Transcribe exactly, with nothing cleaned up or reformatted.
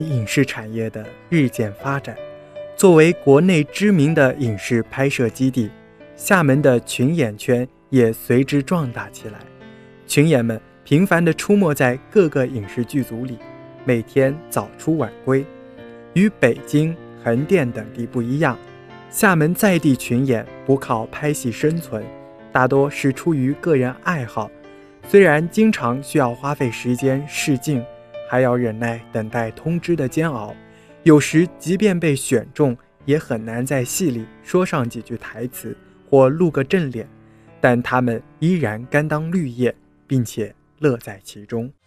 影视产业的日渐发展。作为国内知名的影视拍摄基地，厦门的群演圈也随之壮大起来。群演们频繁地出没在各个影视剧组里，每天早出晚归。与北京、横店等地不一样，厦门在地群演不靠拍戏生存，大多是出于个人爱好。虽然经常需要花费时间试镜，还要忍耐等待通知的煎熬，有时即便被选中，也很难在戏里说上几句台词或露个正脸，但他们依然甘当绿叶，并且乐在其中。